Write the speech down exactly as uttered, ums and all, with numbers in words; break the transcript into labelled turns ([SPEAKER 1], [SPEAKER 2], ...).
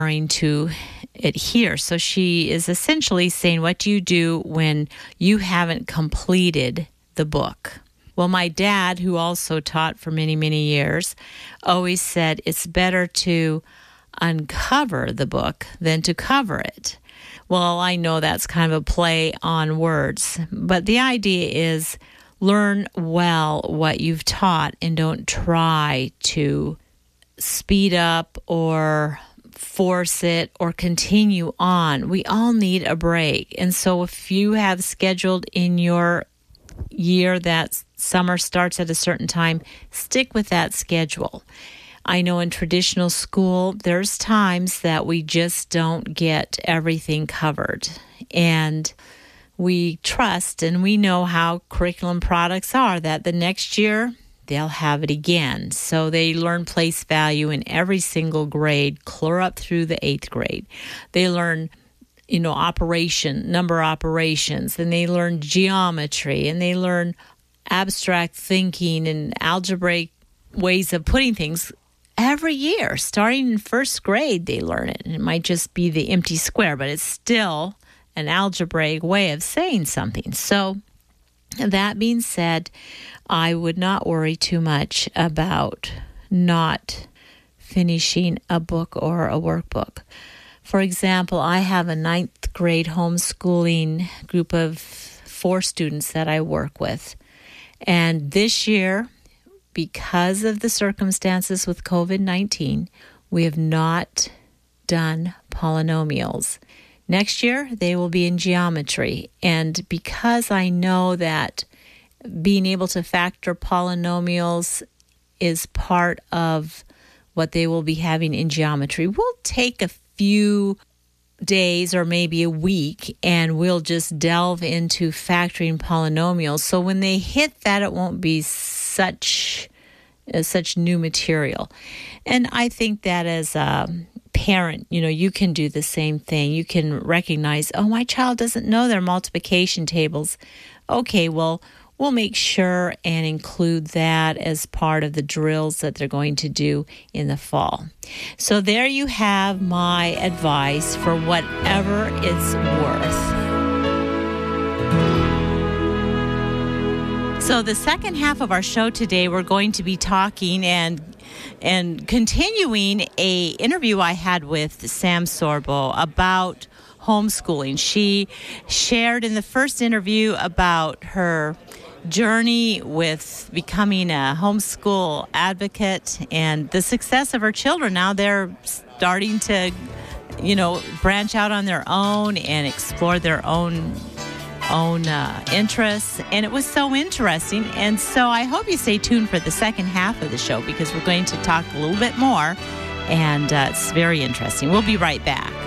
[SPEAKER 1] to adhere. So she is essentially saying, what do you do when you haven't completed the book? Well, my dad, who also taught for many, many years, always said it's better to uncover the book than to cover it. Well, I know that's kind of a play on words, but the idea is learn well what you've taught and don't try to speed up or force it or continue on. We all need a break. And so if you have scheduled in your year that summer starts at a certain time, stick with that schedule. I know in traditional school, there's times that we just don't get everything covered. And we trust and we know how curriculum products are, that the next year they'll have it again. So they learn place value in every single grade, clear up through the eighth grade. They learn, you know, operation, number operations, and they learn geometry, and they learn abstract thinking and algebraic ways of putting things. Every year, starting in first grade, they learn it. And it might just be the empty square, but it's still an algebraic way of saying something. So that being said, I would not worry too much about not finishing a book or a workbook. For example, I have a ninth grade homeschooling group of four students that I work with. And this year, because of the circumstances with covid nineteen, we have not done polynomials. Next year, they will be in geometry. And because I know that being able to factor polynomials is part of what they will be having in geometry, we'll take a few days or maybe a week and we'll just delve into factoring polynomials. So when they hit that, it won't be such uh, such new material. And I think that as a parent, you know, you can do the same thing. You can recognize, oh, my child doesn't know their multiplication tables. Okay, well, we'll make sure and include that as part of the drills that they're going to do in the fall. So there you have my advice for whatever it's worth. So the second half of our show today, we're going to be talking and and continuing a interview I had with Sam Sorbo about homeschooling. She shared in the first interview about her journey with becoming a homeschool advocate and the success of her children. Now they're starting to, you know, branch out on their own and explore their own own uh, interests, and it was so interesting. And so I hope you stay tuned for the second half of the show because we're going to talk a little bit more, and uh, it's very interesting. We'll be right back.